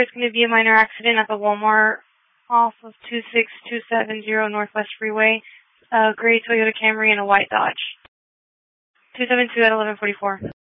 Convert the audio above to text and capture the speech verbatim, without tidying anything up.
There's going to be a minor accident at the Walmart off of two six two seven zero Northwest Freeway. A gray Toyota Camry and a white Dodge. two seven two at eleven forty-four.